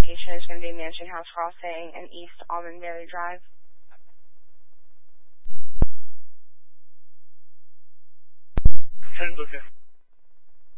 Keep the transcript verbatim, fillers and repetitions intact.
location is going to be Mansion House Crossing and East Almondberry Drive. ten, okay.